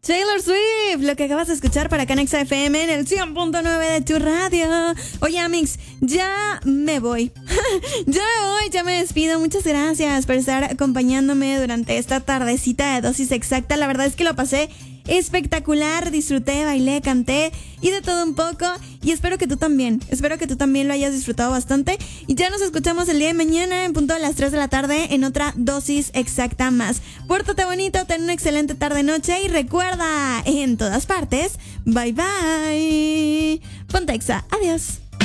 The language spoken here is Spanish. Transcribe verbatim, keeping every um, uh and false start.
Taylor Swift, lo que acabas de escuchar para acá en Exa F M en el cien punto nueve de tu radio. Oye, Amix, ya me voy. Ya me voy, ya me despido. Muchas gracias por estar acompañándome durante esta tardecita de dosis exacta. La verdad es que lo pasé espectacular, disfruté, bailé, canté y de todo un poco, y espero que tú también, espero que tú también lo hayas disfrutado bastante, y ya nos escuchamos el día de mañana en punto de las tres de la tarde en otra dosis exacta más. Pórtate bonito, ten una excelente tarde noche y recuerda, en todas partes, bye bye. Ponte Exa, adiós.